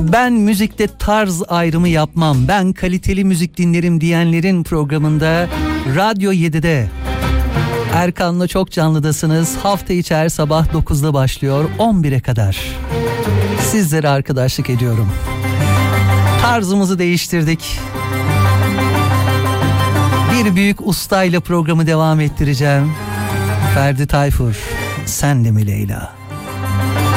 Ben müzikte tarz ayrımı yapmam, ben kaliteli müzik dinlerim diyenlerin programında Radyo 7'de Erkan'la çok canlıdasınız. Hafta içi her sabah 9'da başlıyor, 11'e kadar sizlere arkadaşlık ediyorum. Tarzımızı değiştirdik. Bir büyük ustayla programı devam ettireceğim. Ferdi Tayfur, Sen de mi Leyla?